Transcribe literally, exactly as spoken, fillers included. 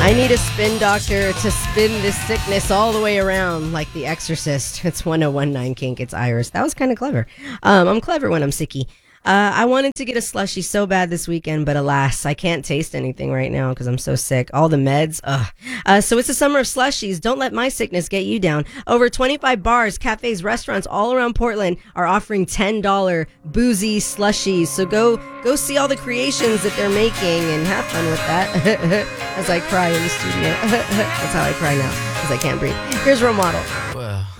I need a spin doctor to spin this sickness all the way around like The Exorcist. It's one oh one point nine Kink. It's Iris. That was kind of clever. Um, I'm clever when I'm sicky. Uh, I wanted to get a slushie so bad this weekend, but alas, I can't taste anything right now because I'm so sick. All the meds, ugh. Uh, so it's the summer of slushies. Don't let my sickness get you down. Over twenty-five bars, cafes, restaurants all around Portland are offering ten dollars boozy slushies. So go go see all the creations that they're making and have fun with that. As I cry in the studio. That's how I cry now because I can't breathe. Here's Role Model.